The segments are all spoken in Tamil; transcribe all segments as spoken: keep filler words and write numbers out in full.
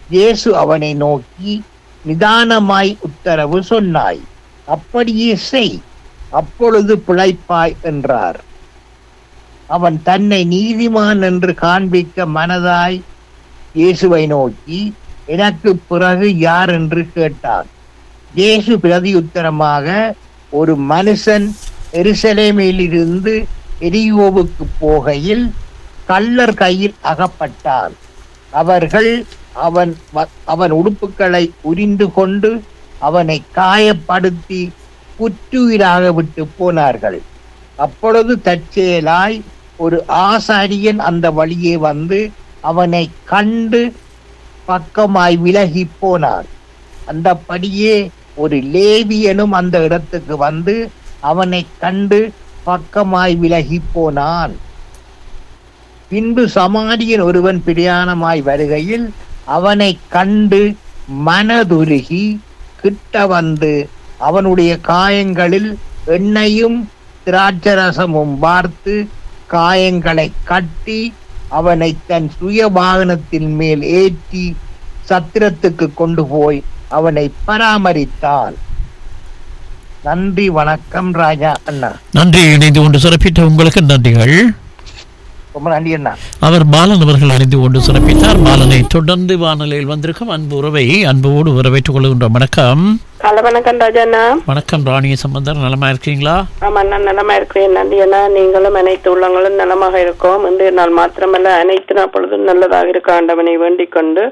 இயேசு அவனை நோக்கி, நிதானமாய் உத்தரவு சொன்னாய், அப்படியே செய், அப்பொழுது பிழைப்பாய் என்றார். அவன் தன்னை நீதிமான் என்று காண்பிக்க மனதாய் இயேசுவை நோக்கி, எனக்கு பிறகு யார் என்று கேட்டான். இயேசு பிரதியுத்தரமாக, ஒரு மனுஷன் எருசலேமிலிருந்து எரிகோவுக்கு போகையில் கள்ளர் கையில் அகப்பட்டான். அவர்கள் அவன் அவன் உடுப்புகளை உரிந்து கொண்டு அவனை காயப்படுத்தி குற்றுயிராக விட்டு போனார்கள். அப்பொழுது தற்செயலாய் ஒரு ஆசாரியன் அந்த வழியே வந்து அவனை கண்டு பக்கமாய் விலகி போனான். அந்தபடியே ஒரு லேவியனும் அந்த இடத்துக்கு வந்து அவனை கண்டு பக்கமாய் விலகி போனான். பின்பு சமாரியன் ஒருவன் பிரயாணமாய் வருகையில் அவனை கண்டு மனதுருகி கிட்ட வந்து அவனுடைய காயங்களில் எண்ணெயும் திராட்சரசமும் பார்த்து காயங்களை கட்டி அவனை தன் சுய வாகனத்தின் மேல் ஏற்றி சத்திரத்துக்கு கொண்டு போய் அவனை பராமரித்தான். நன்றி, வணக்கம் ராஜா அண்ணா. நன்றி. இணைந்து கொண்டு சிறப்பித்த உங்களுக்கு நன்றிகள். ரொம்ப நன்றி அண்ணா. அவர் பாலன் அவர்கள் இணைந்து கொண்டு சிறப்பித்தார். பாலனை தொடர்ந்து வானொலியில் வந்திருக்கும் அன்பு உறவை அன்போடு வரவேற்றுக் கொள்கின்றோம். வணக்கம். வணக்கம் ராஜா அண்ணா. வணக்கம் ராணி சம்பந்தர், நலமா இருக்கீங்களா? ஆமா அண்ணா, நலமா இருக்கிறேன். நன்றி அண்ணா. நீங்களும் அனைத்து உள்ளங்களும் நலமாக இருக்கோம். இன்றைய நாள் மாத்திரமல்ல, அனைத்து நாள் பொழுதும் நல்லதாக இருக்க ஆண்டவனை வேண்டிக் கொண்டு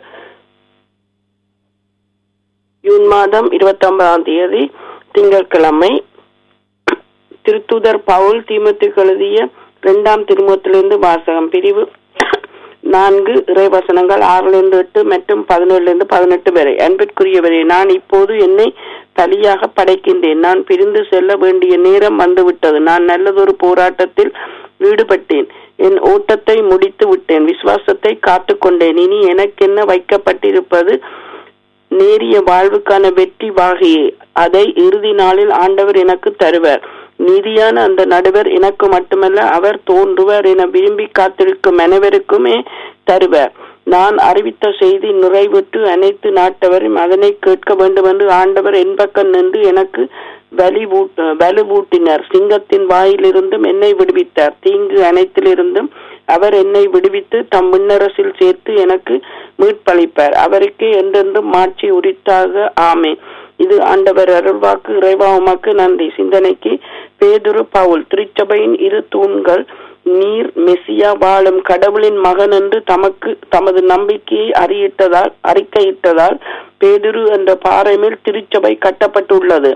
ஜூன் மாதம் இருபத்தி ஒன்பதாம் தேதி திங்கட்கிழமை திருத்தூதர் பவுல் தீமோத்தேயுவுக்கு எழுதிய இரண்டாம் திருமுகத்திலிருந்து வாசகம். பிரிவு நான்கு, இறைவசனங்கள் ஆறிலிருந்து எட்டு மற்றும் பதினேழுலிருந்து பதினெட்டு வரை. அன்பிற்குரியவரே, நான் இப்போது என்னை பலியாக படைக்கின்றேன். நான் பிரிந்து செல்ல வேண்டிய நேரம் வந்துவிட்டது. நான் நல்லதொரு போராட்டத்தில் ஈடுபட்டேன். என் ஓட்டத்தை முடித்து விட்டேன். விசுவாசத்தை காத்து கொண்டேன். இனி எனக்கென்ன வைக்கப்பட்டிருப்பது நேரிய வாழ்வுக்கான வெற்றி வாகையே. அதை இறுதி நாளில் ஆண்டவர் எனக்கு தருவார். நீதியான அந்த நடுவர் எனக்கு மட்டுமல்ல, அவர் தோன்றுவர் என விரும்பி காத்திருக்கும் அனைவருக்குமே தருவார். நான் அறிவித்த செய்தி நிறைவுற்று அனைத்து நாட்டவரும் அதனை கேட்க வேண்டும் என்று ஆண்டவர் என் பக்கம் நின்று எனக்கு வலிவூட்ட வலுவூட்டினார். சிங்கத்தின் வாயிலிருந்தும் என்னை விடுவித்தார். தீங்கு அனைத்திலிருந்தும் அவர் என்னை விடுவித்து தம் விண்ணரசில் சேர்த்து எனக்கு மீட்பளிப்பார். அவருக்கே என்றென்றும் மாட்சி உரித்தாக. ஆமே. இது ஆண்டவர் அருள்வாக்கு. இறைவா உமக்கு நன்றி. சிந்தனைக்கு பேதுரு பவுல். திருச்சபையின் இரு தூண்கள். நீர் மெசியா வாழும் கடவுளின் மகன் என்று தமக்கு தமது நம்பிக்கையை அறியிட்டதால் அறிக்கையிட்டதால் பேதுரு என்ற பாறை மேல் திருச்சபை கட்டப்பட்டுள்ளது.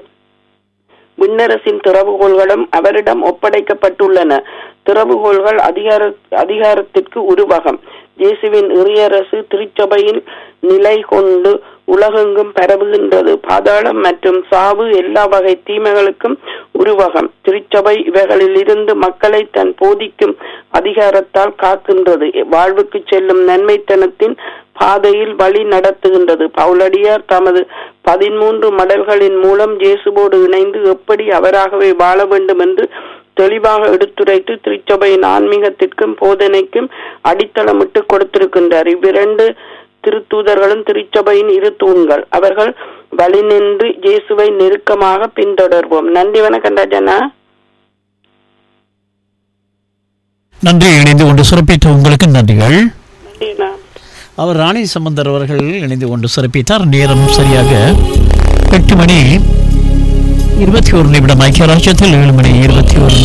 விண்ணரசின் திறவுகோள்களும் அவரிடம் ஒப்படைக்கப்பட்டுள்ளன. திறவுகோள்கள் அதிகார அதிகாரத்திற்கு உருவகம். இயேசுவின் இறையரசு திருச்சபையின் நிலை கொண்டு உலகெங்கும் பரவுகின்றது. பாதாளம் மற்றும் சாவு எல்லா வகை தீமைகளுக்கும் உருவகம். திருச்சபை இவைகளில் இருந்து மக்களை தன் போதிக்கும் அதிகாரத்தால் காக்கின்றது. வாழ்வுக்கு செல்லும் நன்மைத்தனத்தின் பாதையில் வழி நடத்துகின்றது. பவுலடியார் தமது பதிமூன்று மடல்களின் மூலம் இயேசுவோடு இணைந்து எப்படி அவராகவே வாழ வேண்டும் என்று தெளிவாக எடுத்துரைத்து திருச்சபையின் ஆன்மீகத்திற்கும் போதனைக்கும் அடித்தளமிட்டு கொடுத்திருக்கின்றார். இவ்விரண்டு திருத்தூதர்களும் திருச்சபையின் இரு தூண்கள். அவர்கள் வழி நின்று இயேசுவை நெருக்கமாக பின்தொடர்வோம். நன்றி, வணக்கம் ராஜனா. நன்றி. இணைந்து கொண்டு சிறப்பித்த உங்களுக்கு நன்றிகள். அவர் ராணி சம்பந்தர் அவர்கள் இணைந்து கொண்டு சிறப்பித்தார். நேரம் சரியாக எட்டு மணி இருபத்தி ஒரு நிமிடம். ஐக்கிய ராஜ்யத்தில் ஏழு மணி இருபத்தி ஒரு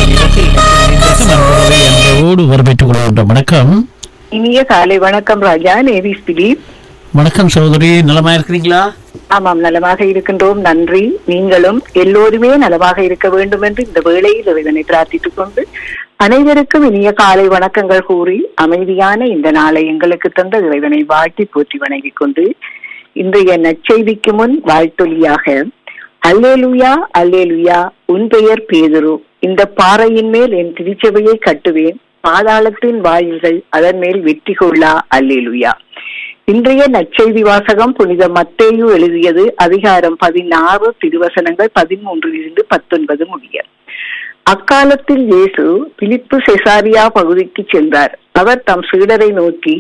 நிமிடம் வரவேற்றுக் கொள்கின்றோம். வணக்கம். இனிய காலை வணக்கம் ராஜா. Navies Philip. வணக்கம் சகோதரி, நலமா இருக்கிறீங்களா? ஆமாம், நலமாக இருக்கின்றோம். நன்றி. நீங்களும் எல்லோருமே நலமாக இருக்க வேண்டும் என்று இந்த வேளையில் இறைவனை பிரார்த்தித்துக் கொண்டு அனைவருக்கும் இனிய காலை வணக்கங்கள் கூறி அமைதியான இந்த நாளை எங்களுக்கு தந்த இறைவனை வாழ்த்தி போற்றி வணங்கிக் கொண்டு இன்றைய நற்செய்திக்கு முன் வாழ்த்தொலியாக அல்லேலுயா அல்லேலுயா உன் பெயர் பேதுரு, இந்த பாறையின் மேல் என் திருச்சபையை கட்டுவேன், பாதாளத்தின் வாயில்கள் அதன் மேல் வெற்றி கொள்ளா. அல்லேலுயா. இன்றைய நற்செய்தி வாசகம் புனித மத்தேயு எழுதியது அதிகாரம் பதினாறு, திருவசனங்கள் பதிமூன்றில் இருந்து பத்தொன்பது முடிய. அக்காலத்தில் இயேசு பிலிப்பு செசாரியா பகுதிக்கு சென்றார். அவர் தம் சீடரை நோக்கி,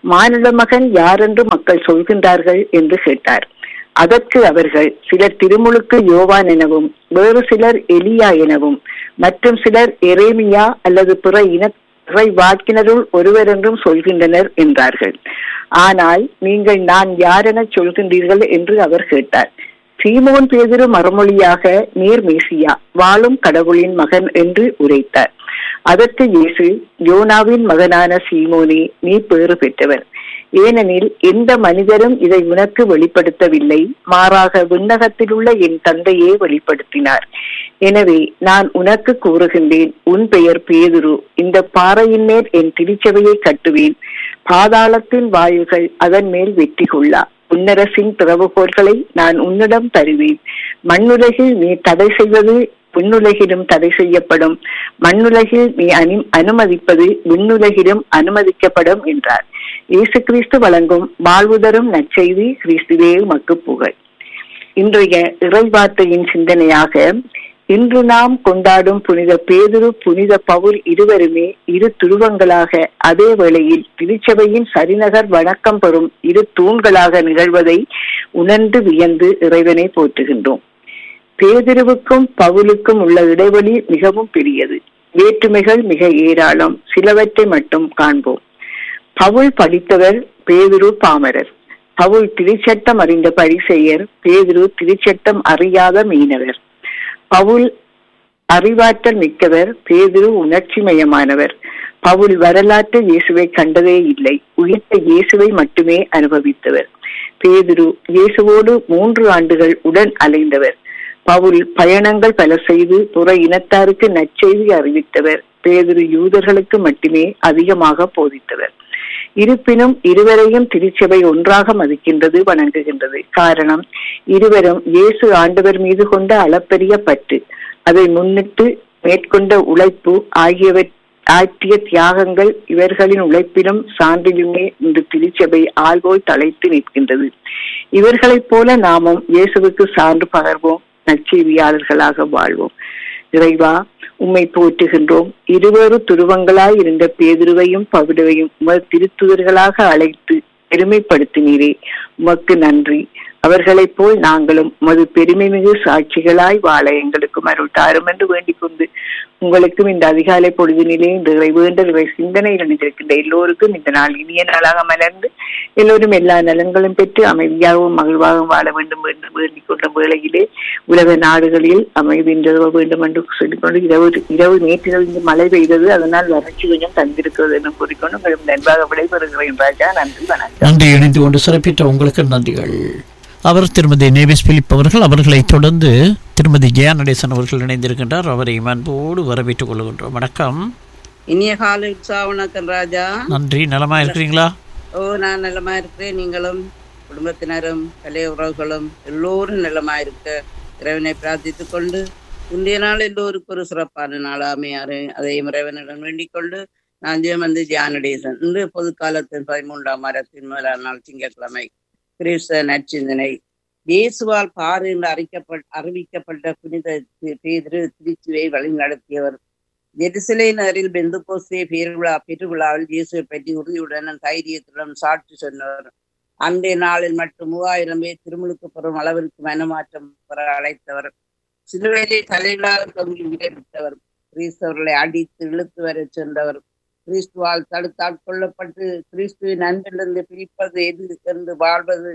மானிட மகன் யாரென்று மக்கள் சொல்கின்றார்கள் என்று கேட்டார். அதற்கு அவர்கள், சிலர் திருமுழுக்கு யோவான் எனவும், வேறு சிலர் எலியா எனவும், மற்றும் சிலர் எரேமியா அல்லது பிற இன இறை வாக்கினருள் ஒருவர் என்றும் சொல்கின்றனர் என்றார்கள். ஆனால் நீங்கள் நான் யாரென சொல்கின்றீர்கள் என்று அவர் கேட்டார். சீமோன் பேதுரு மறுமொழியாக, நீர் மேசியா, வாழும் கடவுளின் மகன் என்று உரைத்தார். அதற்கு இயேசு, யோனாவின் மகனான சீமோனே, நீ பேறு பெற்றவர். ஏனெனில் எந்த மனிதரும் இதை உனக்கு வெளிப்படுத்தவில்லை, மாறாக விண்ணகத்தில் உள்ள என் தந்தையே வெளிப்படுத்தினார். எனவே நான் உனக்கு கூறுகின்றேன், உன் பெயர் பேதுரு. இந்த பாறையின் மேல் என் திருச்சபையை கட்டுவேன். பாதாளத்தின் வாயுகள் அதன் மேல் வெற்றி கொள்ளா. உன்னரசின் திறவுகோல்களை நான் உன்னிடம் தருவேன். மண்ணுலகில் நீ தடை செய்வது விண்ணுலகிலும் தடை செய்யப்படும். மண்ணுலகில் நீ அனு அனுமதிப்பது விண்ணுலகிலும் அனுமதிக்கப்படும் என்றார். இயேசு கிறிஸ்து வழங்கும் வாழ்வுதரும் நற்செய்தி. கிறிஸ்துவே உமக்கு புகழ். இன்றைய இறைவார்த்தையின் சிந்தனையாக, இன்று நாம் கொண்டாடும் புனித பேதுரு, புனித பவுல் இருவருமே இரு துருவங்களாக, அதே வேளையில் திருச்சபையின் சரிநகர் வணக்கம் பெறும் இரு தூண்களாக நிகழ்வதை உணர்ந்து வியந்து இறைவனை போற்றுகின்றோம். பேதுருவுக்கும் பவுலுக்கும் உள்ள இடைவெளி மிகவும் பெரியது. வேற்றுமைகள் மிக ஏராளம். சிலவற்றை மட்டும் காண்போம். பவுல் படித்தவர், பேதுரு பாமரர். பவுல் திருச்சட்டம் அறிந்த பரிசேயர், பேதுரு திருச்சட்டம் அறியாத மீனவர். பவுல் அறிவாற்றல் மிக்கவர், பேதுரு உணர்ச்சி மயமானவர். பவுல் வரலாற்று இயேசுவை கண்டதே இல்லை, உயிர்த்த இயேசுவை மட்டுமே அனுபவித்தவர். பேதுரு இயேசுவோடு மூன்று ஆண்டுகள் உடன் அலைந்தவர். பவுல் பயணங்கள் பல செய்து புற இனத்தாருக்கு நற்செய்தி அறிவித்தவர். பேதுரு யூதர்களுக்கு மட்டுமே அதிகமாக போதித்தவர். இருப்பினும் இருவரையும் திருச்சபை ஒன்றாக மதிக்கின்றது, வணங்குகின்றது. காரணம், இருவரும் இயேசு ஆண்டவர் மீது கொண்ட அளப்பரிய பற்று, அதை முன்னிட்டு மேற்கொண்ட உழைப்பு ஆகியவை ஆற்றிய தியாகங்கள் இவர்களின் உழைப்பிலும் சான்றிலுமே இந்த திருச்சபை ஆள்வோய் தலைத்து நிற்கின்றது. இவர்களைப் போல நாமும் இயேசுவுக்கு சான்று பகர்வோம், நற்செய்தியாளர்களாக வாழ்வோம். இறைவா, உம்மை போற்றுகின்றோம். இருவேறு துருவங்களாய் இருந்த பேதுருவையும் பவுலையும் உமது திருத்துதர்களாக அழைத்து பெருமைப்படுத்தினீரே, உமக்கு நன்றி. அவர்களைப் போல் நாங்களும் உமது பெருமை மிகு சாட்சிகளாய் வாழ எங்களுக்கும் அருள் தாரும் என்று வேண்டிக் கொண்டு, உங்களுக்கும் இந்த அதிகாலை பொழுதினிலே இந்த வேண்டல் சிந்தனையில் நினைத்திருக்கின்ற எல்லோருக்கும் இந்த நாள் இனிய நாளாக மலர்ந்து எல்லோரும் எல்லா நலன்களும் பெற்று அமைதியாகவும் மகிழ்வாகவும் வாழ வேண்டும் என்று வேண்டிக் கொண்ட வேளையிலே, உலக நாடுகளில் அமைதி நிலவ வேண்டும் என்று சொல்லிக்கொண்டு, இரவு இரவு நேற்றிரவு இங்கு மழை பெய்தது, அதனால் வறட்சி கொஞ்சம் தந்திருக்கிறது என்று கூறிக்கொண்டு உங்களுக்கு நன்றாக விடைபெறுகிறேன் ராஜா. நன்றி, வணக்கம். நன்றி. இணைந்து கொண்டு சிறப்பித்த உங்களுக்கு நன்றிகள். அவர் திருமதி நேவிஸ் பிலிப் அவர்கள். அவர்களை தொடர்ந்து திருமதி ஜெயா நடேசன் அவர்கள் இணைந்திருக்கின்றார். அவரை அன்போடு வரவேற்றுக் கொள்கின்றோம். வணக்கம். இனிய காலை உற்சாக வணக்கம் ராஜா. நன்றி. நலமா இருக்கிறீங்களா? ஓ, நான் நலமா இருக்கிறேன். நீங்களும் குடும்பத்தினரும் கலை உறவுகளும் எல்லோரும் நலமா இருக்க இறைவனை பிரார்த்தித்துக் கொண்டு, இன்றைய நாள் எல்லோருக்கும் ஒரு சிறப்பான நாளாமே அதையும் இறைவனிடம் வேண்டிக் கொண்டு, நான் வந்து ஜெயா நடேசன். இன்று பொது காலத்தின் பதிமூன்றாம் வாரத்தின் முதலாம் நாள் திங்கட்கிழமை. கிறிஸ்த நற்சிந்தனை. இயேசுவால் பாரு என்று அறிக்கப்பட்ட அறிவிக்கப்பட்ட புனித பேதுரு திருச்சுவை வழி நடத்தியவர். ஜெருசலேம் நகரில் பெந்தெகோஸ்தே பெருவிழா பெருவிழாவில் இயேசுவை பற்றி உறுதியுடன் தைரியத்துடன் சாட்சி சொன்னவர். அன்றைய நாளில் மட்டும் மூவாயிரம் பேர் திருமுழுக்கு பெறும் அளவிற்கு மனமாற்றம் பெற அழைத்தவர். சிலுவையிலே தலைகளாக தொங்கி விடைபெற்றவர். கிறிஸ்தவர்களை அடித்து இழுத்து வர சென்றவர். கிறிஸ்துவால் தடுத்தாட்கொள்ளப்பட்டு கிறிஸ்துவின் அன்பிலிருந்து பிரிப்பது எது என்று வாழ்வது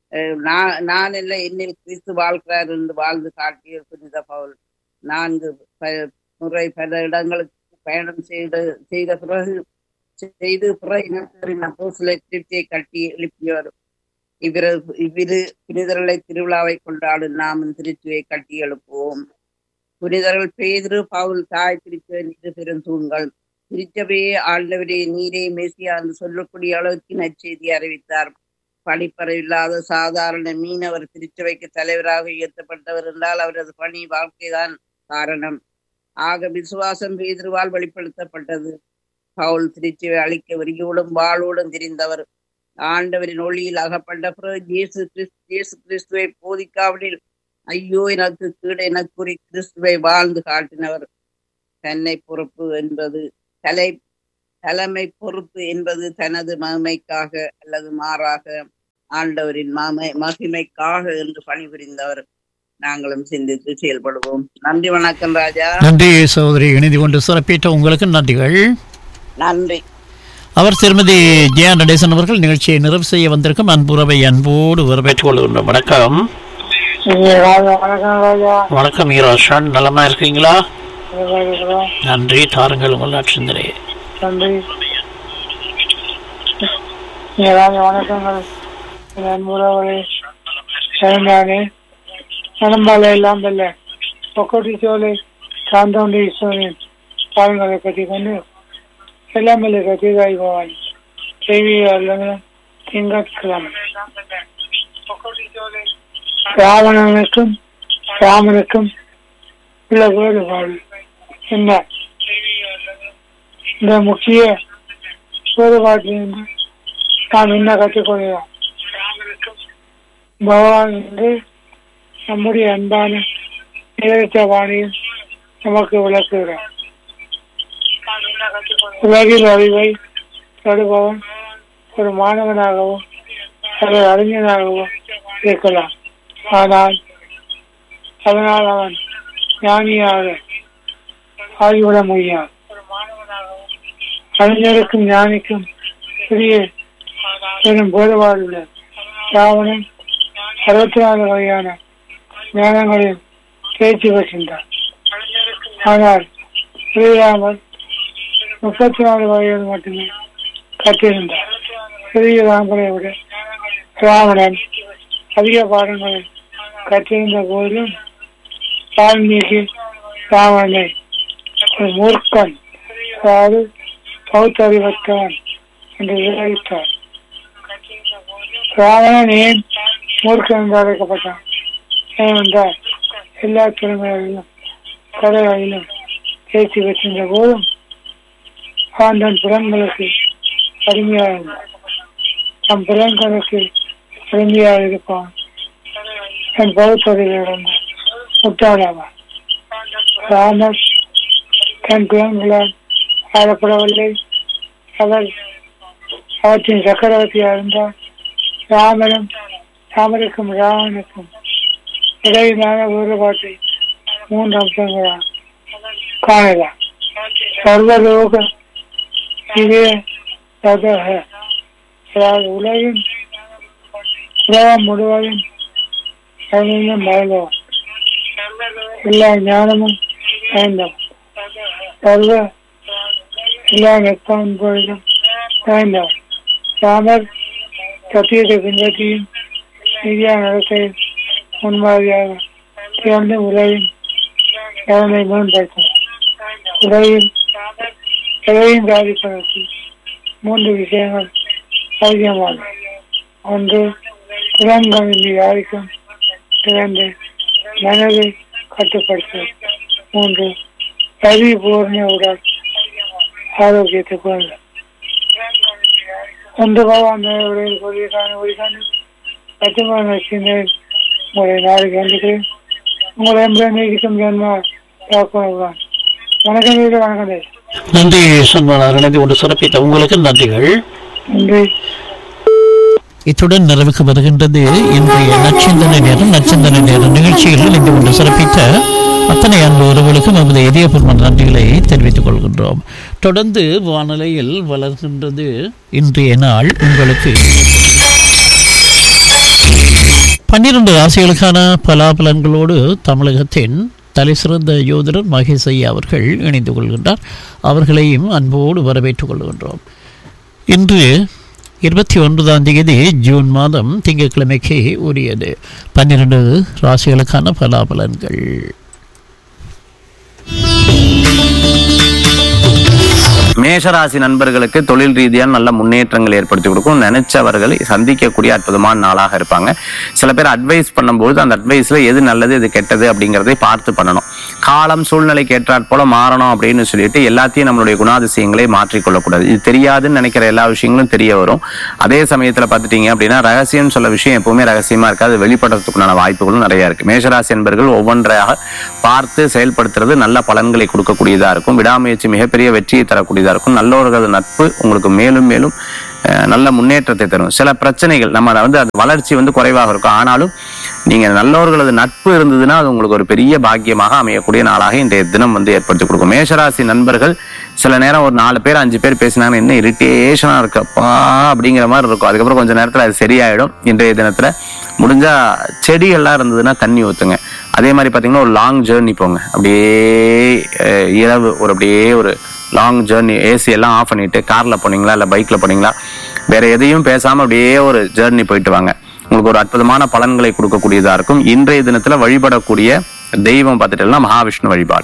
நான் நான் இல்லை, என்னில் கிறிஸ்து வாழ்கிறார் என்று வாழ்ந்து காட்டிய புனித பவுல். நான்கு முறை பல இடங்களுக்கு பயணம் செய்த செய்த பிறகு செய்து பிற இனத்தரின் அப்போஸ்தல திருப்தியை கட்டி எழுப்பியவர். இவ்விரு இவ்விரு புனிதர்களை திருவிழாவை கொண்டாடும் நாம் திருச்சியை கட்டி எழுப்புவோம். புனிதர்கள் பேதுரு பவுல் தாய் திருச்சுவை இரு பெரும் தூண்கள். திருச்சபையே ஆண்டவரே நீரே மெசியா என்று சொல்லக்கூடிய அளவுக்கு நற்செய்தி அறிவித்தார். படிப்பறிவில்லாத சாதாரண மீனவர் திருச்சபைக்கு தலைவராக உயர்த்தப்பட்டவர் என்றால் அவரது பணி வாழ்க்கைதான் காரணம். ஆக விசுவாசம் பேதுருவால் வெளிப்படுத்தப்பட்டது. பவுல் திருச்சபை அழிக்க வெறியோடும் வாளோடும் திரிந்தவர். ஆண்டவரின் ஒளியில் அகப்பட்ட பிறகு இயேசு கிறிஸ்து இயேசு கிறிஸ்துவை போதிக்காவிடில் ஐயோ எனக்கு கீழே என கூறி கிறிஸ்துவை வாழ்ந்து காட்டினவர். தன்னை பொறுப்பு என்பது தலை தலைமை பொறுப்பு என்பது தனது மகிமைக்காக அல்லது மாறாக ஆண்டவரின் மகிமை மகிமைக்காக என்று பணிபுரிந்தவர். நாங்களும் சிந்தித்து செயல்படுவோம். நன்றி, வணக்கம் ராஜா. நன்றி சகோதரி, இணைந்து கொண்டு சிறப்பித்த உங்களுக்கு நன்றிகள். நன்றி. அவர் திருமதி ஜெயா நடேசன் அவர்கள் நிகழ்ச்சியை நிறைவு செய்ய வந்திருக்கும் அன்புறவை அன்போடு வரவேற்றுக் கொள்கின்றோம். வணக்கம். வணக்கம் ஈரோஷன், நலமா இருக்கீங்களா? நன்றி, தாருங்கள் உங்கள் நட்சத்திரே. நன்றி, வணக்கங்கள். நலம்பால எல்லாம் வெல்ல பொக்கோட்டி சோலை சாந்தோண்டி ஈஸ்வரன் பாலங்களை கட்டி கொண்டு எல்லாமே கத்திகாய் பவானி தேவியாளர்களும் திங்கட்கிழமை ராவணனுக்கும் ராமனுக்கும் உள்ள வேறுபாடு என்ன? இந்த முக்கிய வேறுபாட்டிலிருந்து நாம் என்ன கற்றுக்கொள்ளலாம்? பகவான் என்று நம்முடைய அன்பான நேரத்த வாணியில் நமக்கு விளக்குகிறார். உலகில் அறிவை தருபவன் ஒரு மாணவனாகவும் ஒரு அறிஞனாகவும் இருக்கலாம். ஆனால் அதனால் அவன் ஞானியாக ஆகிவிட முடியாது. அறிஞருக்கும் ஞானிக்கும் பெரிய பெரும் வேறுபாடு உள்ளது. ராவணன் அறுபத்தி நாலு வகையான ஞானங்களில் தேர்ச்சி பெற்றிருந்தார். ஆனால் ஸ்ரீராமன் முப்பத்தி நாலு வகைகள் மட்டுமே கற்றிருந்தார். ஸ்ரீராமனை விட ராவணன் அதிக பாடங்களை கற்றிருந்த போதிலும் வால்மீகி ராவணனை ஒரு மூர்க்கன், அதாவது பௌத்தறிவற்றவன் என்று விவரித்தார். ராவணன் ஏன் மூர்க்கன் என்று அழைக்கப்பட்டான்? ஏனென்றால் எல்லா திறமைகளிலும் கலைகளிலும் தேர்ச்சி பெற்றிருந்த போதும் அவன் தன் புலன்களுக்கு அருமையாக இருந்தான். தன் புலன்களுக்கு அருமையாக இருப்பான். தன் பௌத்தறிவிலிருந்து முட்டாளாவான். ராமர் தன் புலன்களால் ஆளப்படவில்லை. அவர் அவற்றின் சக்கரவர்த்தியாக இருந்தார். ராமரும் ராமருக்கும் ராவனுக்கும் இடையிலான வேறுபாட்டை மூன்று அம்சங்களால் காணலாம். சர்வலோக இதே சதக, அதாவது உலகின் உலகம் முழுவதும் மகிழ்ந்தவன், எல்லா ஞானமும் பயந்தவன், சர்வ எல்லா நெற்பன் பொழுதும் பயந்தவன். ராமர் சத்தியத்தை பின்பற்றியும் நீதியான நடத்தையில் முன்மாதிரியாக திறந்து உலகின் நலனை மேம்படுத்தினார். உலகில் எதையும் சாதிப்பதற்கு மூன்று விஷயங்கள் அவசியமாகும். ஒன்று, புலன்களின் யாருக்கும். இரண்டு, மனதை கட்டுப்படுத்துவது. மூன்று, பரிபூர்ண உடல் ஆரோக்கியத்தை கொள்ள. ஒன்று பகவான் உரையில் கூறியதான ஒளிகான பச்சமான சிந்தனை உங்களை நாளைக்கு வந்துக்கிறேன். உங்களை நீதிக்கும் ஜென்மான். வணக்கம் வணக்கம். நன்றி சன்மானார், இணைந்து கொண்டு சிறப்பித்த உங்களுக்கு நன்றிகள். நன்றி. இத்துடன் நிறைவுக்கு வருகின்றது இன்றைய நச்சிந்தனை நேரம். நச்சிந்தனை நேரம் நிகழ்ச்சியில் இணைந்து கொண்டு சிறப்பித்த அத்தனை அன்பு உறவுகளுக்கும் நமது இதயபூர்வ நன்றிகளை தெரிவித்துக் கொள்கின்றோம். தொடர்ந்து வானிலையில் வளர்கின்றது இன்றைய நாள். உங்களுக்கு பன்னிரண்டு ராசிகளுக்கான பலாபலன்களோடு தமிழகத்தின் தலை சிறந்த யோதிடர் மகேஷ் ஐயா அவர்கள் இணைந்து கொள்கின்றார். அவர்களையும் அன்போடு வரவேற்றுக் கொள்கின்றோம். இன்று இருபத்தி ஒன்பதாம் தேதி ஜூன் மாதம் திங்கட்கிழமைக்கு உரியது. பன்னிரண்டு ராசிகளுக்கான பலாபலன்கள். மேஷராசி நண்பர்களுக்கு தொழில் ரீதியான நல்ல முன்னேற்றங்கள் ஏற்படுத்தி கொடுக்கும். நினைச்சவர்களை சந்திக்கக்கூடிய அற்புதமான நாளாக இருப்பாங்க. சில பேர் அட்வைஸ் பண்ணும்போது அந்த அட்வைஸ்ல எது நல்லது எது கெட்டது அப்படிங்கிறதை பார்த்து பண்ணணும். காலம் சூழ்நிலைக்கு ஏற்றாற் போல மாறணும் அப்படின்னு சொல்லிட்டு எல்லாத்தையும் நம்மளுடைய குணாதிசயங்களை மாற்றிக்கொள்ளக்கூடாது. இது தெரியாதுன்னு நினைக்கிற எல்லா விஷயங்களும் தெரிய வரும். அதே சமயத்துல பார்த்துட்டீங்க அப்படின்னா ரகசியம் சொல்ல விஷயம் எப்பவுமே ரகசியமா இருக்காது, வெளிப்படுறதுக்குண்டான வாய்ப்புகளும் நிறைய இருக்கு. மேஷராசி என்பர்கள் ஒவ்வொன்றையாக பார்த்து செயல்படுத்துறது நல்ல பலன்களை கொடுக்கக்கூடியதா இருக்கும். விடாமுயற்சி மிகப்பெரிய வெற்றியை தரக்கூடிய ஏற்படுத்தக்கூடியதா இருக்கும். நல்லவர்களது நட்பு உங்களுக்கு மேலும் மேலும் நல்ல முன்னேற்றத்தை தரும். சில பிரச்சனைகள் நம்ம வந்து அது வளர்ச்சி வந்து குறைவாக இருக்கும், ஆனாலும் நீங்க நல்லவர்களது நட்பு இருந்ததுன்னா அது உங்களுக்கு ஒரு பெரிய பாக்கியமாக அமையக்கூடிய நாளாக இன்றைய தினம் வந்து ஏற்படுத்தி கொடுக்கும். மேஷராசி நண்பர்கள் சில நேரம் ஒரு நாலு பேர் அஞ்சு பேர் பேசினாங்கன்னா என்ன இரிட்டேஷனா இருக்கப்பா அப்படிங்கிற மாதிரி இருக்கும். அதுக்கப்புறம் கொஞ்சம் நேரத்துல அது சரியாயிடும். இன்றைய தினத்துல முடிஞ்சா செடிகள்லாம் இருந்ததுன்னா தண்ணி ஊத்துங்க. அதே மாதிரி பாத்தீங்கன்னா ஒரு லாங் ஜேர்னி போங்க. அப்படியே இரவு ஒரு அப்படியே ஒரு லாங் ஜேர்னி, ஏசி எல்லாம் ஆஃப் பண்ணிட்டு கார்ல போனீங்களா இல்ல பைக்ல போனீங்களா, வேற எதையும் பேசாம அப்படியே ஒரு ஜேர்னி போயிட்டு வாங்க. உங்களுக்கு ஒரு அற்புதமான பலன்களை கொடுக்கக்கூடியதா இருக்கும். இன்றைய தினத்துல வழிபடக்கூடிய தெய்வம் பார்த்துட்டீங்கன்னா மகாவிஷ்ணு வழிபாடு.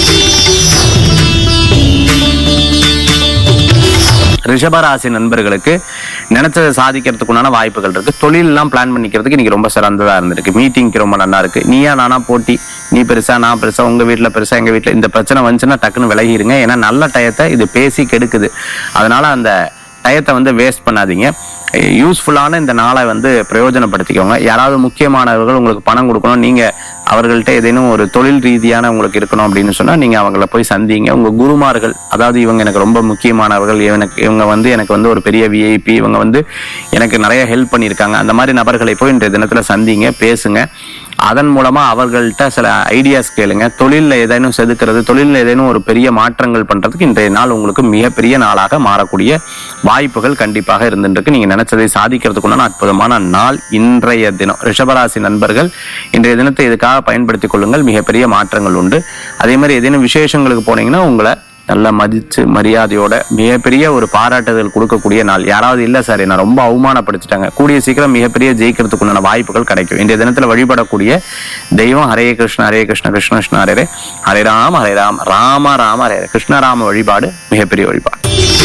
ரிஷபராசி நண்பர்களுக்கு நினைச்சதை சாதிக்கிறதுக்குண்டான வாய்ப்புகள் இருக்கு. தொழில் எல்லாம் பிளான் பண்ணிக்கிறதுக்கு இன்னைக்கு ரொம்ப சிறந்ததா இருந்திருக்கு. மீட்டிங்க்கு ரொம்ப நல்லா இருக்கு. நீயா நானா போட்டி, நீ பெருசா நான் பெருசா, உங்க வீட்டுல பெருசா எங்க வீட்டுல, இந்த பிரச்சனை வந்துச்சுன்னா டக்குன்னு விலகிருங்க. ஏன்னா நல்ல டயத்தை இது பேசி கெடுக்குது. அதனால அந்த டயத்தை வந்து வேஸ்ட் பண்ணாதீங்க. யூஸ்ஃபுல்லான இந்த நாளை வந்து பிரயோஜனப்படுத்திக்கோங்க. யாராவது முக்கியமானவர்கள் உங்களுக்கு பணம் கொடுக்கணும், நீங்க அவர்கள்ட்ட ஏதேனும் ஒரு தொழில் ரீதியான உங்களுக்கு இருக்கணும் அப்படின்னு சொன்னா நீங்க அவங்கள போய் சந்திங்க. உங்க குருமார்கள், அதாவது இவங்க எனக்கு ரொம்ப முக்கியமானவர்கள், எனக்கு இவங்க வந்து எனக்கு வந்து ஒரு பெரிய விஐபி, இவங்க வந்து எனக்கு நிறைய ஹெல்ப் பண்ணியிருக்காங்க, அந்த மாதிரி நபர்களை போய் இன்றைய தினத்துல சந்திங்க, பேசுங்க. அதன் மூலமா அவர்கள்ட்ட சில ஐடியாஸ் கேளுங்க. தொழிலில் ஏதேனும் செதுக்கிறது, தொழிலில் ஏதேனும் ஒரு பெரிய மாற்றங்கள் பண்றதுக்கு இன்றைய நாள் உங்களுக்கு மிகப்பெரிய நாளாக மாறக்கூடிய வாய்ப்புகள் கண்டிப்பாக இருந்துருக்கு. நீங்க நினைச்சதை சாதிக்கிறதுக்குண்டான அற்புதமான நாள் இன்றைய தினம். ரிஷபராசி நண்பர்கள் இன்றைய தினத்தை இதுக்காக பயன்படுத்திக் கொள்ளுங்கள். மிகப்பெரிய மாற்றங்கள் உண்டு. அதே மாதிரி ஏதேனும் விசேஷங்களுக்கு போனீங்கன்னா உங்களை நல்ல மதிச்சு மரியாதையோட மிகப்பெரிய ஒரு பாராட்டுதல் கொடுக்கக்கூடிய நாள். யாராவது இல்ல சார் என்ன ரொம்ப அவமானப்படுத்திட்டாங்க, கூடிய சீக்கிரம் மிகப்பெரிய ஜெயிக்கிறதுக்குண்டான வாய்ப்புகள் கிடைக்கும். இன்றைய தினத்துல வழிபடக்கூடிய தெய்வம் ஹரே கிருஷ்ண ஹரே கிருஷ்ண கிருஷ்ண கிருஷ்ண ஹரே ஹரே ராம் ஹரே ராம் ராம ராம ஹரே கிருஷ்ணராம வழிபாடு மிகப்பெரிய வழிபாடு.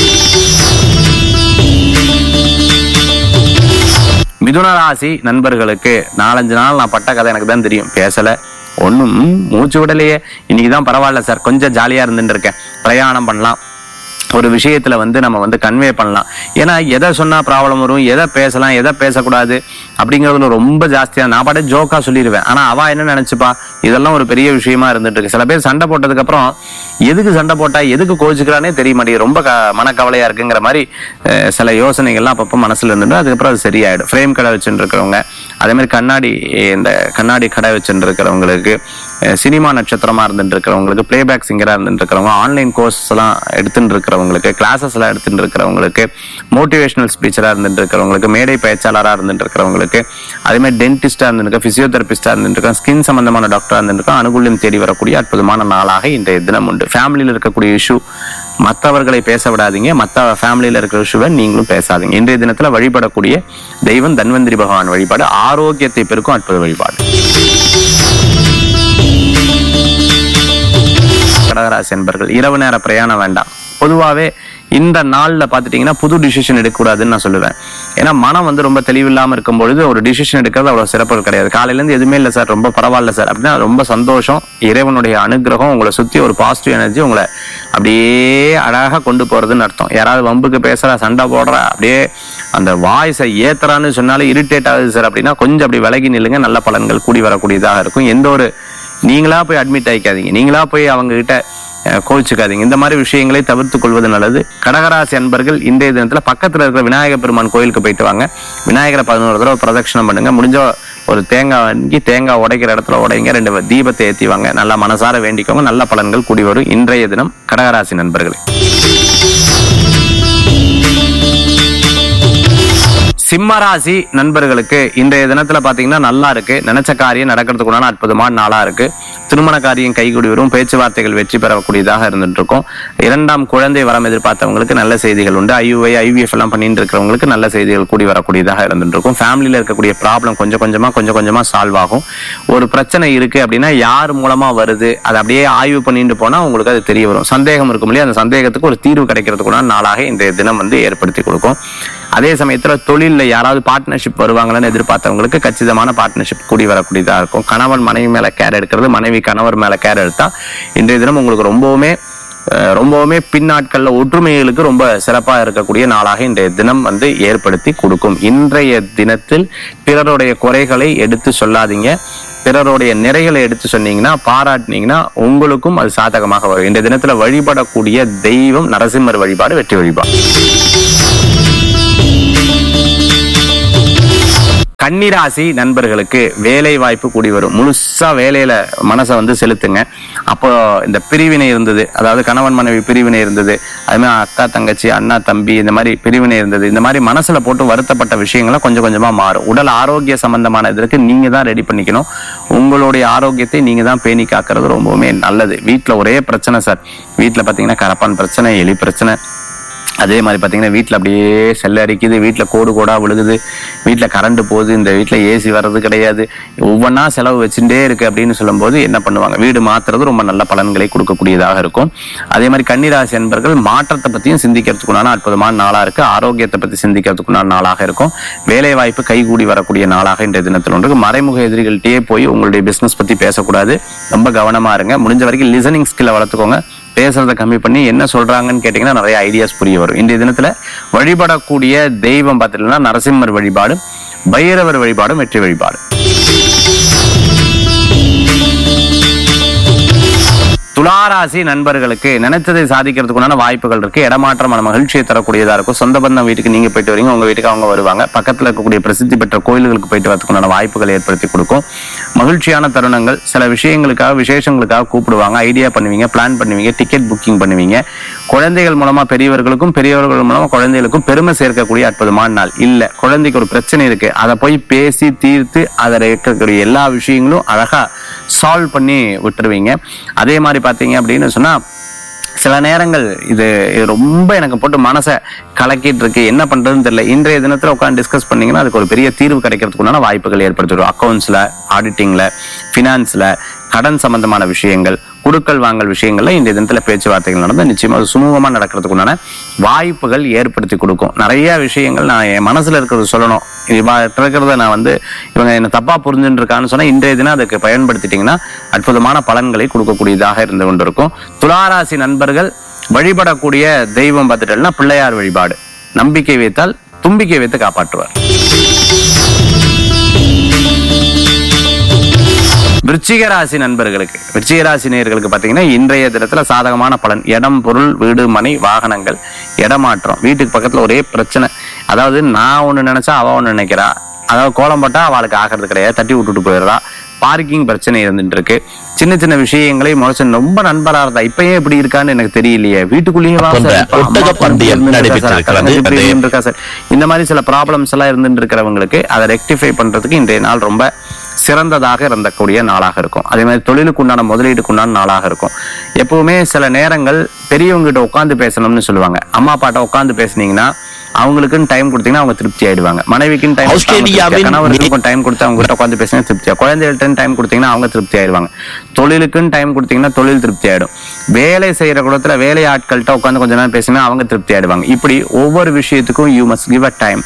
மிதுன ராசி நண்பர்களுக்கு நாலஞ்சு நாள் நான் பட்ட கதை எனக்கு தான் தெரியும், பேசல ஒன்னும் மூச்சு விடலையே, இன்னைக்குதான் பரவாயில்ல சார் கொஞ்சம் ஜாலியா இருந்துட்டு இருக்கேன், பிரயாணம் பண்ணலாம், ஒரு விஷயத்துல வந்து நம்ம வந்து கன்வே பண்ணலாம். ஏன்னா எதை சொன்னா ப்ராப்ளம் வரும், எதை பேசலாம் எதை பேசக்கூடாது அப்படிங்கிறதுல ரொம்ப ஜாஸ்தியா நான் பாட்டு ஜோக்கா சொல்லிடுவேன். ஆனா அவ என்ன நினைச்சுப்பா இதெல்லாம் ஒரு பெரிய விஷயமா இருந்துட்டு இருக்கு. சில பேர் சண்டை போட்டதுக்கு அப்புறம் எதுக்கு சண்டை போட்டா எதுக்கு கோச்சுக்கிறானே தெரிய மாட்டேங்குது, ரொம்ப மனக்கவலையா இருக்குங்கிற மாதிரி சில யோசனைகள்லாம் அப்பப்போ மனசுல இருந்துட்டு அதுக்கப்புறம் அது சரியாயிடும். ஃப்ரேம் கடை வச்சுட்டு இருக்கிறவங்க, அதே மாதிரி கண்ணாடி இந்த கண்ணாடி கடை வச்சுட்டு இருக்கிறவங்களுக்கு, சினிமா நட்சத்திரமா இருந்துட்டு இருக்கிறவங்களுக்கு, பிளேபேக் சிங்கரா இருந்துட்டு இருக்கிறவங்க, ஆன்லைன் கோர்ஸ் எல்லாம் எடுத்துட்டு இருக்கிறவங்களுக்கு, கிளாஸஸ் எல்லாம் எடுத்துட்டு இருக்கிறவங்களுக்கு, மோட்டிவேஷனல் ஸ்பீச்சரா இருந்துட்டு இருக்கிறவங்களுக்கு, மேடை பேச்சாளராக இருந்துட்டு இருக்கிறவங்களுக்கு, அதே மாதிரி டென்டிஸ்டா இருந்துட்டு, பிசியோதெரபிஸ்டா இருந்துட்டு, ஸ்கின் சம்பந்தமான டாக்டரா இருந்துட்டு அனுகூல்யம் தேடி வரக்கூடிய அற்புதமான நாளாக இன்றைய தினம் உண்டு. ஃபேமிலியில் இருக்கக்கூடிய இஷ்யூ மற்றவர்களை பேச விடாதீங்க, மற்ற ஃபேமிலியில இருக்கிற இஷ்யூவை நீங்களும் பேசாதீங்க. இன்றைய தினத்துல வழிபடக்கூடிய தெய்வம் தன்வந்திரி பகவான் வழிபாடு ஆரோக்கியத்தை பெருக்கும் அற்புத வழிபாடு. கடகராசி என்பர்கள் இரவு நேர பிரயாணம் வேண்டாம். பொதுவாவே இந்த நாள்ல பாத்துட்டீங்கன்னா புது டிசிஷன் எடுக்கக்கூடாதுன்னு நான் சொல்லுவேன். ஏன்னா மனம் வந்து ரொம்ப தெளிவில்லாம இருக்கும் பொழுது ஒரு டிசிஷன் எடுக்கிறது அவ்வளவு சிறப்பு கிடையாது. காலையில இருந்து எதுவுமே இல்லை சார் ரொம்ப பரவாயில்ல சார் அப்படின்னா ரொம்ப சந்தோஷம். இறைவனுடைய அனுகிரகம் உங்களை சுத்தி ஒரு பாசிட்டிவ் எனர்ஜி உங்களை அப்படியே அழகா கொண்டு போறதுன்னு அர்த்தம். யாராவது வம்புக்கு பேசுற சண்டை போடுற அப்படியே அந்த வாய்ஸை ஏத்துறான்னு சொன்னாலும் இரிட்டேட் ஆகுது சார் அப்படின்னா கொஞ்சம் அப்படி விலகி நில்லுங்க, நல்ல பலன்கள் கூடி வரக்கூடியதாக இருக்கும். எந்த ஒரு நீங்களா போய் அட்மிட் ஆகிக்காதீங்க, நீங்களா போய் அவங்க கிட்ட கோவிச்சுக்காதீங்க. இந்த மாதிரி விஷயங்களை தவிர்த்து கொள்வது நல்லது. கடகராசி அன்பர்கள் இன்றைய தினத்துல பக்கத்துல இருக்கிற விநாயகர் பெருமான் கோயிலுக்கு போயிட்டு வாங்க. விநாயகரை பதினோரு தடவை பிரதட்சணம் பண்ணுங்க. முடிஞ்ச ஒரு தேங்காய் வாங்கி தேங்காய் உடைக்கிற இடத்துல உடைங்க, ரெண்டு தீபத்தை ஏற்றிவாங்க. நல்லா மனசார வேண்டிக்கோங்க, நல்ல பலன்கள் கூடி வரும் இன்றைய தினம் கடகராசி நண்பர்களே. சிம்மராசி நண்பர்களுக்கு இன்றைய தினத்துல பாத்தீங்கன்னா நல்லா இருக்கு. நினைச்ச காரியம் நடக்கிறதுக்குண்டான அற்புதமான நாளா இருக்கு. திருமண காரியம் கைகூடி வரும், பேச்சுவார்த்தைகள் வெற்றி பெறக்கூடியதாக இருந்துட்டு இருக்கும். இரண்டாம் குழந்தை வரம் எதிர்பார்த்தவங்களுக்கு நல்ல செய்திகள் உண்டு. ஐயுஐ ஐவிஎஃப் எல்லாம் பண்ணிட்டு இருக்கிறவங்களுக்கு நல்ல செய்திகள் கூடி வரக்கூடியதாக இருந்துட்டு இருக்கும். ஃபேமிலியில இருக்கக்கூடிய ப்ராப்ளம் கொஞ்சம் கொஞ்சமா கொஞ்சம் கொஞ்சமா சால்வ் ஆகும். ஒரு பிரச்சனை இருக்கு அப்படின்னா யார் மூலமா வருது அதை அப்படியே ஆய்வு பண்ணிட்டு போனா உங்களுக்கு அது தெரிய வரும். சந்தேகம் இருக்கும் இல்லையா, அந்த சந்தேகத்துக்கு ஒரு தீர்வு கிடைக்கிறதுக்குண்டான நாளாக இன்றைய தினம் வந்து ஏற்படுத்தி கொடுக்கும். அதே சமயத்துல தொழில யாராவது பார்ட்னர்ஷிப் வருவாங்கன்னு எதிர்பார்த்தவங்களுக்கு கச்சிதமான பார்ட்னர்ஷிப் கூடி வரக்கூடியதா இருக்கும். கணவன் மனைவி மேல கேர் எடுக்கிறது, மனைவி கணவர் மேல கேர் எடுத்தா இன்றைய தினம் உங்களுக்கு ரொம்பவுமே ரொம்பவுமே பின்னாட்கள்ல ஒற்றுமைகளுக்கு ரொம்ப சிறப்பா இருக்கக்கூடிய நாளாக இன்றைய தினம் வந்து ஏற்படுத்தி கொடுக்கும். இன்றைய தினத்தில் பிறருடைய குறைகளை எடுத்து சொல்லாதீங்க. பிறருடைய நிறைகளை எடுத்து சொன்னீங்கன்னா, பாராட்டினீங்கன்னா உங்களுக்கும் அது சாதகமாக வரும். இந்த தினத்துல வழிபடக்கூடிய தெய்வம் நரசிம்மர் வழிபாடு வெற்றி வழிபாடு. கன்னிராசி நண்பர்களுக்கு வேலை வாய்ப்பு கூடி வரும். முழுசா வேலையில மனசை வந்து செலுத்துங்க. அப்போ இந்த பிரிவினை இருந்தது, அதாவது கணவன் மனைவி பிரிவினை இருந்தது, அது மாதிரி அக்கா தங்கச்சி அண்ணா தம்பி இந்த மாதிரி பிரிவினை இருந்தது. இந்த மாதிரி மனசுல போட்டு வருத்தப்பட்ட விஷயங்களை கொஞ்சம் கொஞ்சமா மாறும். உடல் ஆரோக்கிய சம்பந்தமான இதற்கு நீங்க தான் ரெடி பண்ணிக்கணும். உங்களுடைய ஆரோக்கியத்தை நீங்க தான் பேணி காக்கிறது ரொம்பவுமே நல்லது. வீட்டுல ஒரே பிரச்சனை சார், வீட்டுல பாத்தீங்கன்னா கரப்பான் பிரச்சனை, எலி பிரச்சனை, அதே மாதிரி பாத்தீங்கன்னா வீட்டுல அப்படியே செல்ல அரிக்குது, வீட்டுல கோடு கோடா விழுகுது, வீட்டுல கரண்ட் போகுது, இந்த வீட்டுல ஏசி வர்றது கிடையாது, ஒவ்வொன்னா செலவு வச்சுட்டே இருக்கு அப்படின்னு சொல்லும் போது என்ன பண்ணுவாங்க, வீடு மாத்துறது ரொம்ப நல்ல பலன்களை கொடுக்கக்கூடியதாக இருக்கும். அதே மாதிரி கன்னிராசி என்பர்கள் மாற்றத்தை பத்தியும் சிந்திக்கிறதுக்குண்டான அற்புதமான நாளா இருக்கு. ஆரோக்கியத்தை பத்தி சிந்திக்கிறதுக்குண்டான நாளாக இருக்கும். வேலை வாய்ப்பு கைகூடி வரக்கூடிய நாளாக இன்றைய தினத்தில் ஒன்று. மறைமுக எதிரிகள்கிட்டயே போய் உங்களுடைய பிசினஸ் பத்தி பேசக்கூடாது, ரொம்ப கவனமா இருங்க. முடிஞ்ச வரைக்கும் லிசனிங் ஸ்கில்லை வளர்த்துக்கோங்க. பேசுறதை கம்மி பண்ணி என்ன சொல்றாங்கன்னு கேட்டீங்கன்னா நிறைய ஐடியாஸ் புரிய வரும். இன்றைய தினத்துல வழிபடக்கூடிய தெய்வம் பார்த்தீங்கன்னா நரசிம்மர் வழிபாடு, பைரவர் வழிபாடும் வெற்றி வழிபாடு. துளாராசி நண்பர்களுக்கு நினைத்ததை சாதிக்கிறதுக்குண்டான வாய்ப்புகள் இருக்கு. இடமாற்றமான மகிழ்ச்சியை தரக்கூடியதா இருக்கும். சொந்த பந்தம் வீட்டுக்கு நீங்க போயிட்டு வரீங்க, உங்க வீட்டுக்கு அவங்க வருவாங்க. பக்கத்துல இருக்கக்கூடிய பிரசித்தி பெற்ற கோயில்களுக்கு போயிட்டு வரதுக்குண்டான வாய்ப்புகளை ஏற்படுத்தி கொடுக்கும். மகிழ்ச்சியான தருணங்கள், சில விஷயங்களுக்காக விசேஷங்களுக்காக கூப்பிடுவாங்க, ஐடியா பண்ணுவீங்க, பிளான் பண்ணுவீங்க, டிக்கெட் புக்கிங் பண்ணுவீங்க. குழந்தைகள் மூலமா பெரியவர்களுக்கும், பெரியவர்கள் மூலமா குழந்தைகளுக்கும் பெருமை சேர்க்கக்கூடிய அற்புதமான நாள். இல்ல குழந்தைக்கு ஒரு பிரச்சனை இருக்கு, அதை போய் பேசி தீர்த்து அதில் இருக்கக்கூடிய எல்லா விஷயங்களும் அழகா சால்வ் பண்ணி விட்டுருவீங்க. அதே மாதிரி பாத்தீங்க அப்படின்னு சொன்னா சில நேரங்கள் இது ரொம்ப எனக்கு போட்டு மனசை கலக்கிட்டு இருக்கு, என்ன பண்றதுன்னு தெரியல, இன்றைய தினத்துல உட்காந்து டிஸ்கஸ் பண்ணீங்கன்னா அதுக்கு ஒரு பெரிய தீர்வு கிடைக்கிறதுக்குண்டான வாய்ப்புகள் ஏற்படுத்திடும். அக்கௌண்ட்ஸ்ல, ஆடிட்டிங்ல, பினான்ஸ்ல, கடன் சம்பந்தமான விஷயங்கள், குடுக்கல் வாங்கல் விஷயங்கள்ல இந்த தினத்துல பேச்சுவார்த்தைகள் நடந்து நிச்சயமா சுமூகமா நடக்கிறதுக்குண்டான வாய்ப்புகள் ஏற்படுத்தி கொடுக்கும். நிறைய விஷயங்கள் நான் என் மனசுல இருக்கிறது சொல்லணும், இருக்கிறத நான் வந்து இவங்க என்ன தப்பா புரிஞ்சுட்டு இருக்கான்னு சொன்னா இன்றைய தினம் அதுக்கு பயன்படுத்திட்டீங்கன்னா அற்புதமான பலன்களை கொடுக்கக்கூடியதாக இருந்து கொண்டிருக்கும். துளாராசி நண்பர்கள் வழிபடக்கூடிய தெய்வம் பார்த்துட்டா பிள்ளையார் வழிபாடு. நம்பிக்கை வைத்தால் தும்பிக்கை வைத்து காப்பாற்றுவார். விருச்சிக ராசி நண்பர்களுக்கு, விருச்சிக ராசி நேயர்களுக்கு பாத்தீங்கன்னா இன்றைய தினத்துல சாதகமான பலன். இடம், பொருள், வீடு, மனை, வாகனங்கள், இடமாற்றம். வீட்டுக்கு பக்கத்துல ஒரே பிரச்சனை, அதாவது நான் ஒண்ணு நினைச்சா அவ ஒண்ணு நினைக்கிறா, அதாவது கோலம் போட்டா அவளுக்கு ஆகிறது கிடையாது, தட்டி விட்டுட்டு போயிடுறா. பார்க்கிங் பிரச்சனை இருந்துட்டு இருக்கு. சின்ன சின்ன விஷயங்களை முறைச்சு ரொம்ப நண்பரா இருந்தா இப்பயே எப்படி இருக்கான்னு எனக்கு தெரியலையே, வீட்டுக்குள்ளேயே இந்த மாதிரி சில ப்ராப்ளம்ஸ் எல்லாம் இருந்துட்டு இருக்கிறவங்களுக்கு அதை ரெக்டிஃபை பண்றதுக்கு இன்றைய நாள் ரொம்ப சிறந்ததாக இருந்தக்கூடிய நாளாக இருக்கும். அதே மாதிரி தொழிலுக்கு உண்டான முதலீடுக்கு உண்டான நாளாக இருக்கும். எப்பவுமே சில நேரங்கள் பெரியவங்க கிட்ட உட்காந்து பேசணும்னு சொல்லுவாங்க. அம்மா அப்பாட்ட உட்காந்து பேசுனீங்கன்னா அவங்களுக்குன்னு டைம் கொடுத்தீங்கன்னா அவங்க திருப்தி ஆயிடுவாங்க. மனைவிக்குன்னு டைம், கணவருக்கும் டைம் கொடுத்து அவங்க கிட்ட உட்காந்து பேசினா திருப்தியா, குழந்தைகள்ட்ட டைம் கொடுத்தீங்கன்னா அவங்க திருப்தி ஆயிடுவாங்க. தொழிலுக்குன்னு டைம் கொடுத்தீங்கன்னா தொழில் திருப்தி ஆயிடும். வேலை செய்யற குடத்துல வேலை ஆட்கள்கிட்ட உட்காந்து கொஞ்ச நேரம் பேசினா அவங்க திருப்தி ஆயிடுவாங்க. இப்படி ஒவ்வொரு விஷயத்துக்கும் you must give a time.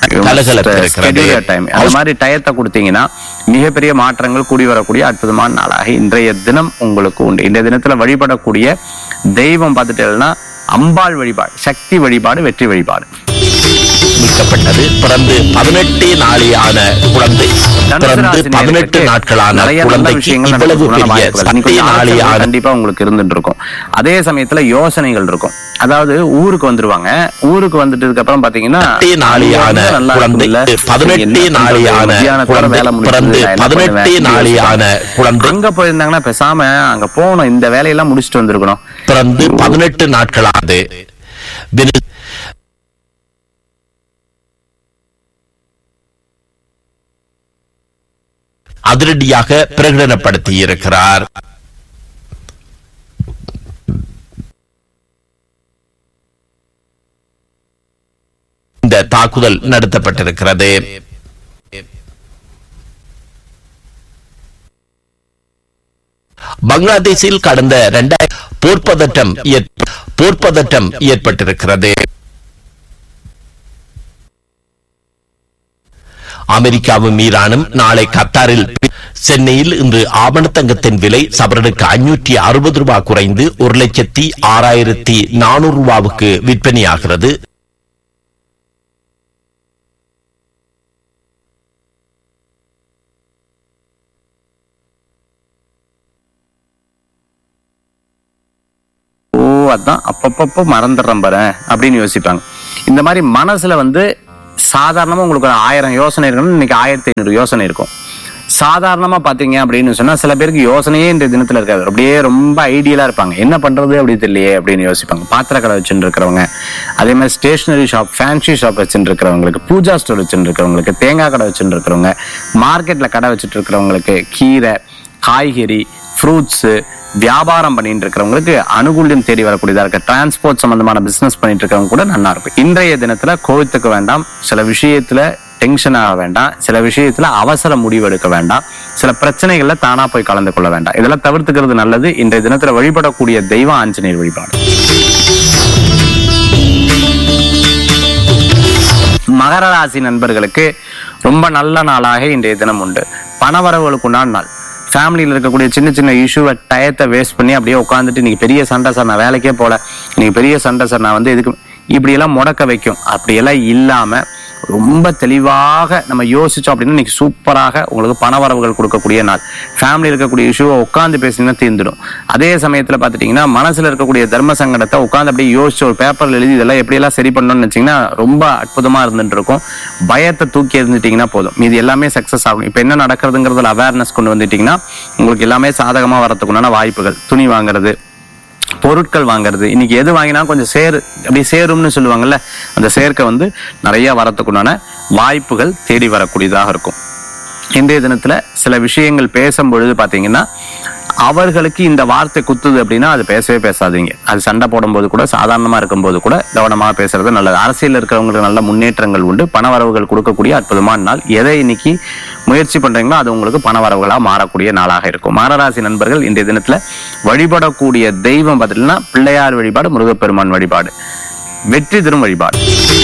அந்த மாதிரி டயத்தை கொடுத்தீங்கன்னா மிகப்பெரிய மாற்றங்கள் கூடி வரக்கூடிய அற்புதமான நாளாக இன்றைய தினம் உங்களுக்கு உண்டு. இந்த தினத்துல வழிபடக்கூடிய தெய்வம் பார்த்துட்டேன்னா அம்பாள் வழிபாடு, சக்தி வழிபாடு, வெற்றி வழிபாடு. மீட்கப்பட்டது. பிறந்து பதினெட்டு நாளியான குழந்தை, பிறந்து பதினெட்டு நாட்களான குழந்தைக்கு இவ்வளவு பெரிய சக்தி நாளியான கண்டிப்பா உங்களுக்கு இருந்துட்டு இருக்கும். அதே சமயத்துல யோசனைகள் இருக்கும். அதாவது ஊருக்கு வந்துருவாங்க, ஊருக்கு வந்துட்டு அப்புறம் பாத்தீங்கன்னா நாளியான குழந்தை, பதினெட்டு நாளியான குழந்தை, பிறந்து பதினெட்டு நாளியான குழந்தை அங்க போயிருந்தாங்கன்னா பேசாம அங்க போகணும், இந்த வேலையெல்லாம் முடிச்சுட்டு வந்திருக்கணும். பிறந்து பதினெட்டு நாட்களானது அதிரடியாக பிரகடனப்படுத்தி இருக்கிறார். இந்த தாக்குதல் நடத்தப்பட்டிருக்கிறது. பங்களாதேஷில் கடந்த இரண்டாயிரம் போர்ப்பதட்டம் போர்ப்பதட்டம் ஏற்பட்டிருக்கிறது. அமெரிக்காவும் ஈரானும் நாளை கத்தாரில், சென்னையில் இன்று ஆபணத்தங்கத்தின் விலை சவரனுக்கு ஐநூற்றி அறுபது ரூபாய் குறைந்து ஒரு லட்சத்தி ஆறாயிரத்தி நானூறு ரூபாவுக்கு விற்பனையாகிறது. அதான் அப்பப்பப்போ மறந்துடுறேன் பாரு அப்படின்னு யோசிப்பாங்க. இந்த மாதிரி மனசுல வந்து சாதாரணமா உங்களுக்கு ஒரு ஆயிரம் யோசனை இருக்கணும், இன்னைக்கு ஆயிரத்தி ஐநூறு யோசனை இருக்கும். சாதாரணமா பாத்தீங்க அப்படின்னு சொன்னா சில பேருக்கு யோசனையே இந்த தினத்துல இருக்காது, அப்படியே ரொம்ப ஐடியலா இருப்பாங்க, என்ன பண்றது அப்படி தெரியலையே அப்படின்னு யோசிப்பாங்க. பாத்திர கடை வச்சுட்டு இருக்கிறவங்க, அதே மாதிரி ஸ்டேஷனரி ஷாப், ஃபேன்சி ஷாப் வச்சுட்டு இருக்கிறவங்களுக்கு, பூஜா ஸ்டோர் வச்சுட்டு இருக்கிறவங்களுக்கு, தேங்காய் கடை வச்சுட்டு இருக்கிறவங்க, மார்க்கெட்ல கடை வச்சுட்டு இருக்கிறவங்களுக்கு, கீரை காய்கறி ஃப்ரூட்ஸ் வியாபாரம் பண்ணிட்டு இருக்கிறவங்களுக்கு அனுகூல்யம் தேடி வரக்கூடியதா இருக்கு. டிரான்ஸ்போர்ட் சம்பந்தமான பிசினஸ் பண்ணிட்டு இருக்கிறவங்க கூட நல்லா இருக்கும். இன்றைய தினத்துல கோவித்துக்க வேண்டாம், சில விஷயத்துல டென்ஷன் ஆக வேண்டாம், சில விஷயத்துல அவசர முடிவு எடுக்க வேண்டாம், சில பிரச்சனைகள்ல தானா போய் கலந்து கொள்ள வேண்டாம். இதெல்லாம் தவிர்த்துக்கிறது நல்லது. இன்றைய தினத்துல வழிபடக்கூடிய தெய்வம் ஆஞ்சநேயர் வழிபாடு. மகர ராசி நண்பர்களுக்கு ரொம்ப நல்ல நாளாக இன்றைய தினம் உண்டு. பணவரவுகளுக்கு உண்டான நாள். ஃபேமிலியில் இருக்கக்கூடிய சின்ன சின்ன இஷ்யூவை டயத்தை வேஸ்ட் பண்ணி அப்படியே உட்காந்துட்டு இன்னைக்கு பெரிய சண்டை சார், நான் வேலைக்கே போல, இன்னைக்கு பெரிய சண்டை சார், நான் வந்து இதுக்கு இப்படியெல்லாம் முடக்க வைக்கும். அப்படியெல்லாம் இல்லாம ரொம்ப தெளிவாக நம்ம யோசிச்சோம் அப்படின்னா இன்னைக்கு சூப்பராக உங்களுக்கு பணவரவுகள் கொடுக்கக்கூடிய நாள். ஃபேமிலி இருக்கக்கூடிய இஷ்யூவை உட்காந்து பேசினா தீர்ந்துடும். அதே சமயத்துல பாத்துட்டீங்கன்னா மனசுல இருக்கக்கூடிய தர்ம சங்கடத்தை உட்காந்து அப்படியே யோசிச்சு ஒரு பேப்பர்ல எழுதி இதெல்லாம் எப்படியெல்லாம் சரி பண்ணணும்னு வச்சீங்கன்னா ரொம்ப அற்புதமா இருந்துட்டு இருக்கும். பயத்தை தூக்கி இருந்துட்டீங்கன்னா போதும், மீது எல்லாமே சக்சஸ் ஆகும். இப்ப என்ன நடக்கிறதுங்கிறதுல அவேர்னஸ் கொண்டு வந்துட்டீங்கன்னா உங்களுக்கு எல்லாமே சாதகமா வரதுக்குண்டான வாய்ப்புகள். துணி வாங்குறது, பொருட்கள் வாங்குறது, இன்னைக்கு எது வாங்கினா கொஞ்சம் சேரு அப்படி சேரும்னு சொல்லுவாங்கல்ல, அந்த சேர்க்கை வந்து நிறைய வரத்துக்குண்டான வாய்ப்புகள் தேடி வரக்கூடியதாக இருக்கும். இன்றைய தினத்துல சில விஷயங்கள் பேசும் பொழுது பாத்தீங்கன்னா அவர்களுக்கு இந்த வார்த்தை குத்துது அப்படின்னா அது பேசவே பேசாதீங்க. அது சண்டை போடும்போது கூட, சாதாரணமா இருக்கும்போது கூட கவனமாக பேசுறது நல்லது. அரசியல் இருக்கிறவங்களுக்கு நல்ல முன்னேற்றங்கள் உண்டு. பணவரவுகள் கொடுக்கக்கூடிய அற்புதமான நாள். எதை இன்னைக்கு முயற்சி பண்றீங்களோ அது உங்களுக்கு பணவரவுகளா மாறக்கூடிய நாளாக இருக்கும். மகராசி நண்பர்கள் இன்றைய தினத்துல வழிபடக்கூடிய தெய்வம் பார்த்தீங்கன்னா பிள்ளையார் வழிபாடு, முருகப்பெருமான் வழிபாடு, வெற்றி தரும் வழிபாடு.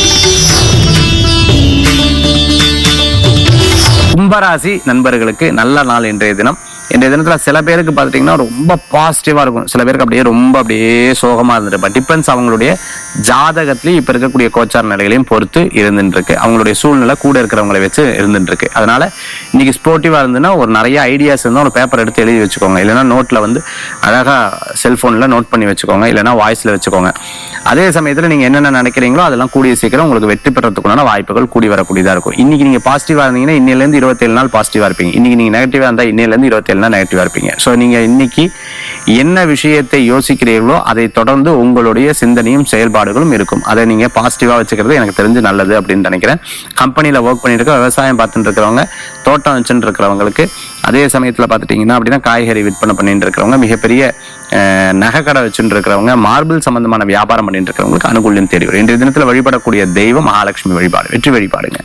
கும்பராசி நண்பர்களுக்கு நல்ல நாள் இன்றைய தினம். இன்றைய தினத்துல சில பேருக்கு பாத்துட்டீங்கன்னா ரொம்ப பாசிட்டிவா இருக்கும், சில பேருக்கு அப்படியே ரொம்ப அப்படியே சோகமா இருந்துட்டு டிபெண்ட்ஸ் அவங்களுடைய ஜாதகத்திலையும் இப்ப இருக்கக்கூடிய கோச்சார் நிலைகளையும் பொறுத்து இருந்துட்டு இருக்கு. அவங்களுடைய சூழ்நிலை கூட இருக்கிறவங்களை வச்சு இருந்துட்டு இருக்கு. அதனால இன்னைக்கு ஸ்போர்ட்டிவா இருந்துன்னா ஒரு நிறைய ஐடியாஸ் இருந்தா ஒரு பேப்பர் எடுத்து எழுதி வச்சுக்கோங்க, இல்லைன்னா நோட்ல வந்து அழகா செல்போன்ல நோட் பண்ணி வச்சுக்கோங்க, இல்லைன்னா வாய்ஸ்ல வச்சுக்கோங்க. அதே சமயத்துல நீங்க என்னென்ன நினைக்கிறீங்களோ அதெல்லாம் கூடிய சீக்கிரம் உங்களுக்கு வெற்றி பெறத்துக்குள்ள வாய்ப்புகள் கூடி வரக்கூடியதா இருக்கும். இன்னைக்கு நீங்க பாசிட்டிவா இருந்தீங்கன்னா இன்னையில இருந்து இருபத்தி ஏழு நாள் பாசிட்டிவா இருப்பீங்க. இன்னைக்கு நீங்க நெகட்டிவா இருந்தா இன்னையில இருந்து இருபத்தி ஏழு நாள் நெகட்டிவா இருப்பீங்க. சோ நீங்க இன்னைக்கு என்ன விஷயத்தை யோசிக்கிறீர்களோ அதை தொடர்ந்து உங்களுடைய சிந்தனையும் செயல்பாடுகளும் இருக்கும். அதை நீங்க பாசிட்டிவா வச்சுக்கிறது எனக்கு தெரிஞ்சு நல்லது அப்படின்னு நினைக்கிறேன். கம்பெனில ஒர்க் பண்ணிட்டு இருக்க, விவசாயம் பார்த்துட்டு இருக்கிறவங்க, தோட்டம் வச்சுட்டு இருக்கிறவங்களுக்கு, அதே சமயத்துல பாத்துட்டீங்கன்னா அப்படின்னா காய்கறி விற்பனை பண்ணிட்டு இருக்கிறவங்க, மிகப்பெரிய நகை கடை வச்சுட்டு இருக்கிறவங்க, மார்பிள் சம்பந்தமான வியாபாரம் பண்ணிட்டு இருக்கிறவங்களுக்கு அனுகூல்யம் தேடி வரும். இன்றைய தினத்துல வழிபடக்கூடிய தெய்வம் மகாலட்சுமி வழிபாடு, வெற்றி வழிபாடுங்க.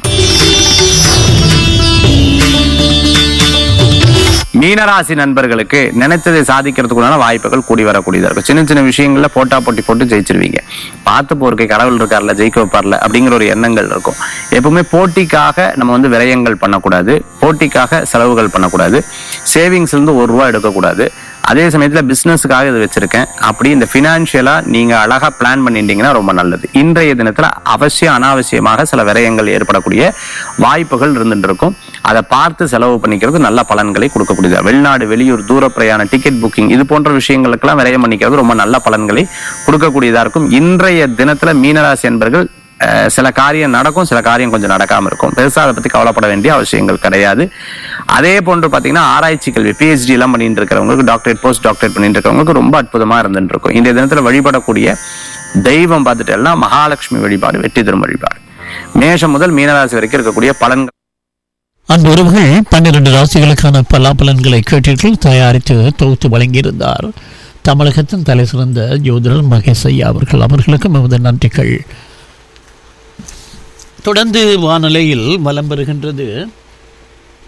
மீனராசி நண்பர்களுக்கு நினைத்ததை சாதிக்கிறதுக்குள்ளான வாய்ப்புகள் கூடி வரக்கூடியதா இருக்கும். சின்ன சின்ன விஷயங்கள்ல போட்டா போட்டி போட்டு ஜெயிச்சிருவீங்க. பார்த்து போருக்கு கடவுள் இருக்கார்ல, ஜெயிக்க வைப்பார்ல அப்படிங்கிற ஒரு எண்ணங்கள் இருக்கும். எப்பவுமே போட்டிக்காக நம்ம வந்து விரயங்கள் பண்ணக்கூடாது, போட்டிக்காக செலவுகள் பண்ணக்கூடாது, சேவிங்ஸ்ல இருந்து ஒரு ரூபா எடுக்கக்கூடாது. அதே சமயத்துல பிசினஸுக்காக இது வச்சிருக்கேன் அப்படி இந்த பினான்சியலா நீங்க அழகா பிளான் பண்ணிட்டீங்கன்னா ரொம்ப நல்லது. இன்றைய தினத்துல அவசியம் அனாவசியமாக சில விரயங்கள் ஏற்படக்கூடிய வாய்ப்புகள் இருந்துட்டு இருக்கும். அதை பார்த்து செலவு பண்ணிக்கிறது நல்ல பலன்களை கொடுக்கக்கூடியது. வெளிநாடு, வெளியூர், தூர பிரயாண டிக்கெட் புக்கிங் இது போன்ற விஷயங்களுக்கெல்லாம் விரயம் பண்ணிக்கிறது ரொம்ப நல்ல பலன்களை கொடுக்கக்கூடியதா இருக்கும். இன்றைய தினத்துல மீனராசி என்பர்கள் சில காரியம் நடக்கும், சில காரியம் கொஞ்சம் நடக்காம இருக்கும். பெருசா அதை பத்தி கவலைப்பட வேண்டிய அவசியங்கள் கிடையாது. அதே போன்று பாத்தீங்கன்னா ஆராய்ச்சி கல்வி, பிஹெச்டி எல்லாம் பண்ணிட்டு இருக்கிறவங்களுக்கு, டாக்டரேட், போஸ்ட் டாக்டரேட் பண்ணிட்டு இருக்கிறவங்களுக்கு ரொம்ப அற்புதமா இருந்துட்டு இருக்கும். இன்றைய தினத்துல வழிபடக்கூடிய தெய்வம் பார்த்துட்டு எல்லாம் மகாலட்சுமி வழிபாடு, வெற்றி தரும் வழிபாடு. மேஷம் முதல் மீனராசி வரைக்கும் இருக்கக்கூடிய பலன்கள். அந்த உறவுகள் பன்னிரண்டு ராசிகளுக்கான பலாபலன்களை கேட்டீர்கள். தயாரித்து தொகுத்து வழங்கியிருந்தார் தமிழகத்தின் தலை சிறந்த ஜோதிடர் மகேஷ் ஐயா அவர்கள். அவர்களுக்கும் நமது நன்றிகள். தொடர்ந்து வானிலையில் வலம் பெறுகின்றது